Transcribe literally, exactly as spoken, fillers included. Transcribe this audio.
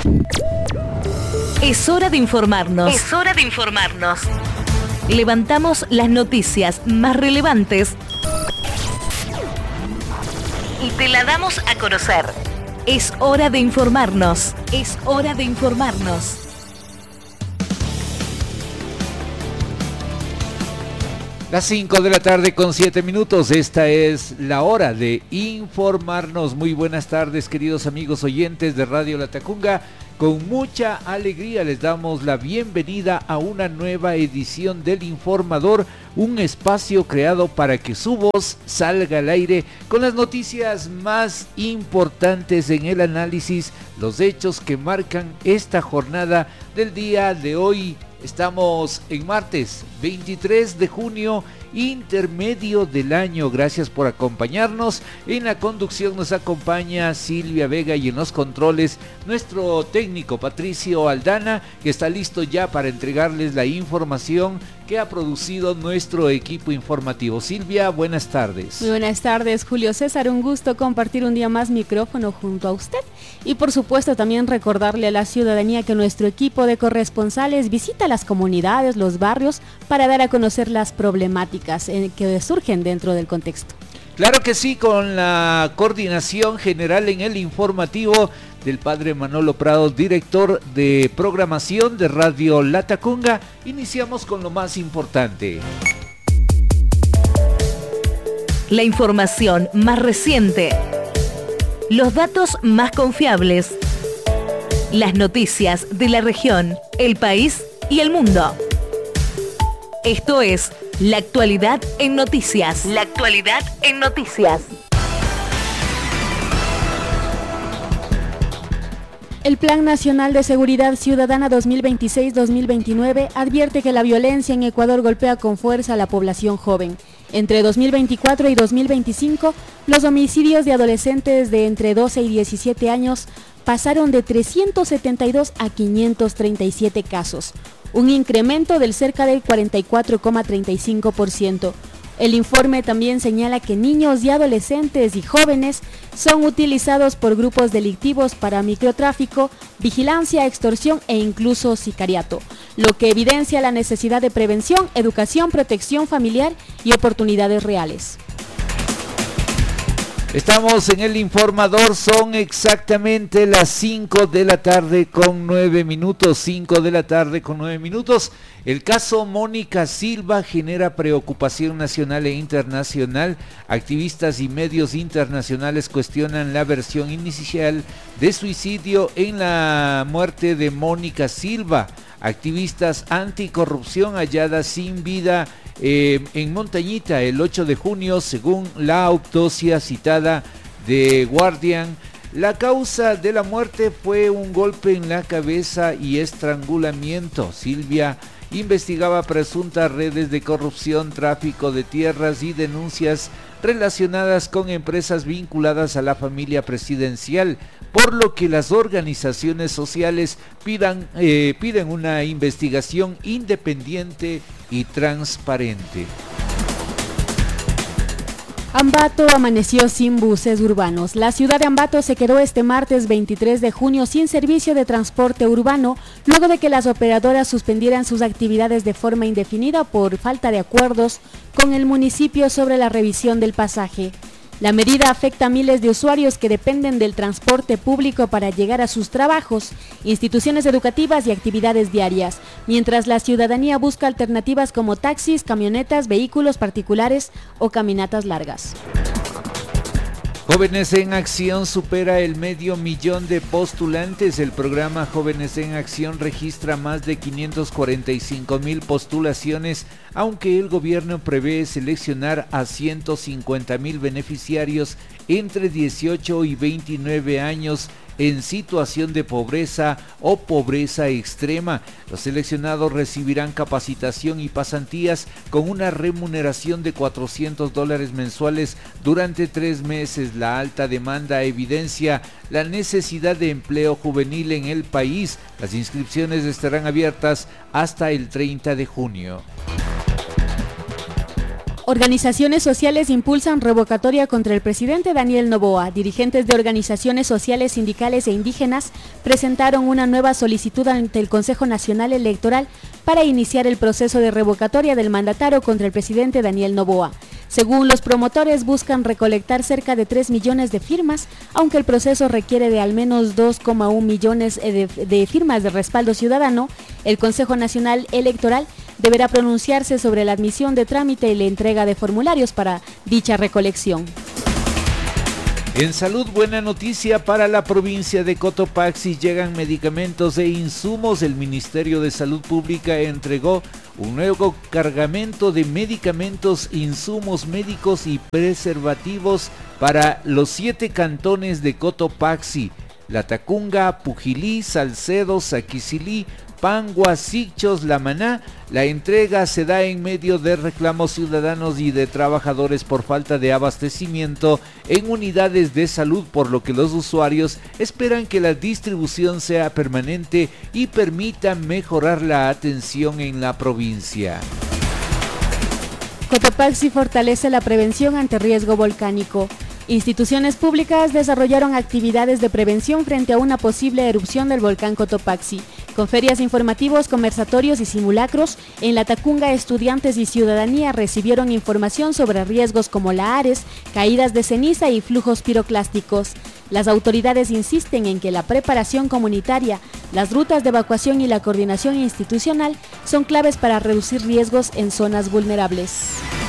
Es hora de informarnos. Es hora de informarnos. Levantamos las noticias más relevantes y te la damos a conocer. Es hora de informarnos. Es hora de informarnos. Las cinco de la tarde con siete minutos, esta es la hora de informarnos. Muy buenas tardes, queridos amigos oyentes de Radio Latacunga. Con mucha alegría les damos la bienvenida a una nueva edición del Informador, un espacio creado para que su voz salga al aire con las noticias más importantes en el análisis, los hechos que marcan esta jornada del día de hoy. Estamos en martes veintitrés de junio, intermedio del año. Gracias por acompañarnos. En la conducción nos acompaña Silvia Vega y en los controles nuestro técnico Patricio Aldana, que está listo ya para entregarles la información que ha producido nuestro equipo informativo. Silvia, buenas tardes. Muy buenas tardes, Julio César. Un gusto compartir un día más micrófono junto a usted. Y por supuesto también recordarle a la ciudadanía que nuestro equipo de corresponsales visita las comunidades, los barrios, para dar a conocer las problemáticas que surgen dentro del contexto. Claro que sí, con la coordinación general en el informativo del padre Manolo Prado, director de programación de Radio Latacunga. Iniciamos con lo más importante. La información más reciente, los datos más confiables, las noticias de la región, el país y el mundo. Esto es La Actualidad en Noticias. La Actualidad en Noticias. El Plan Nacional de Seguridad Ciudadana dos mil veintiséis dos mil veintinueve advierte que la violencia en Ecuador golpea con fuerza a la población joven. Entre dos mil veinticuatro y dos mil veinticinco, los homicidios de adolescentes de entre doce y diecisiete años pasaron de trescientos setenta y dos a quinientos treinta y siete casos, un incremento del cerca del cuarenta y cuatro coma treinta y cinco por ciento. El informe también señala que niños y adolescentes y jóvenes son utilizados por grupos delictivos para microtráfico, vigilancia, extorsión e incluso sicariato, lo que evidencia la necesidad de prevención, educación, protección familiar y oportunidades reales. Estamos en el informador, son exactamente las cinco de la tarde con nueve minutos, cinco de la tarde con nueve minutos. El caso Mónica Silva genera preocupación nacional e internacional. Activistas y medios internacionales cuestionan la versión inicial de suicidio en la muerte de Mónica Silva. Activistas anticorrupción halladas sin vida eh, en Montañita el ocho de junio, según la autopsia citada de Guardian. La causa de la muerte fue un golpe en la cabeza y estrangulamiento. Silvia investigaba presuntas redes de corrupción, tráfico de tierras y denuncias relacionadas con empresas vinculadas a la familia presidencial, por lo que las organizaciones sociales pidan, eh, piden una investigación independiente y transparente. Ambato amaneció sin buses urbanos. La ciudad de Ambato se quedó este martes veintitrés de junio sin servicio de transporte urbano, luego de que las operadoras suspendieran sus actividades de forma indefinida por falta de acuerdos con el municipio sobre la revisión del pasaje. La medida afecta a miles de usuarios que dependen del transporte público para llegar a sus trabajos, instituciones educativas y actividades diarias, mientras la ciudadanía busca alternativas como taxis, camionetas, vehículos particulares o caminatas largas. Jóvenes en Acción supera el medio millón de postulantes. El programa Jóvenes en Acción registra más de quinientos cuarenta y cinco mil postulaciones, aunque el gobierno prevé seleccionar a ciento cincuenta mil beneficiarios entre dieciocho y veintinueve años en situación de pobreza o pobreza extrema. Los seleccionados recibirán capacitación y pasantías con una remuneración de cuatrocientos dólares mensuales durante tres meses. La alta demanda evidencia la necesidad de empleo juvenil en el país. Las inscripciones estarán abiertas hasta el treinta de junio. Organizaciones sociales impulsan revocatoria contra el presidente Daniel Noboa. Dirigentes de organizaciones sociales, sindicales e indígenas presentaron una nueva solicitud ante el Consejo Nacional Electoral para iniciar el proceso de revocatoria del mandatario contra el presidente Daniel Noboa. Según los promotores, buscan recolectar cerca de tres millones de firmas, aunque el proceso requiere de al menos dos coma uno millones de, de firmas de respaldo ciudadano. El Consejo Nacional Electoral deberá pronunciarse sobre la admisión de trámite y la entrega de formularios para dicha recolección. En salud, buena noticia para la provincia de Cotopaxi. Llegan medicamentos e insumos. El Ministerio de Salud Pública entregó un nuevo cargamento de medicamentos, insumos médicos y preservativos para los siete cantones de Cotopaxi: Latacunga, Pujilí, Salcedo, Saquicilí, Pangua, Sichos, Lamaná. La entrega se da en medio de reclamos ciudadanos y de trabajadores por falta de abastecimiento en unidades de salud, por lo que los usuarios esperan que la distribución sea permanente y permita mejorar la atención en la provincia. Cotopaxi fortalece la prevención ante riesgo volcánico. Instituciones públicas desarrollaron actividades de prevención frente a una posible erupción del volcán Cotopaxi, con ferias informativos, conversatorios y simulacros. En Latacunga, estudiantes y ciudadanía recibieron información sobre riesgos como lahares, caídas de ceniza y flujos piroclásticos. Las autoridades insisten en que la preparación comunitaria, las rutas de evacuación y la coordinación institucional son claves para reducir riesgos en zonas vulnerables.